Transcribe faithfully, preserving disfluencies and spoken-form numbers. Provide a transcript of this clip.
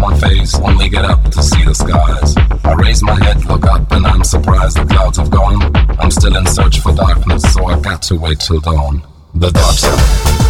my face, only get up to see the skies. I raise my head, look up, and I'm surprised the clouds have gone. I'm still in search for darkness, so I got to wait till dawn. The dark side.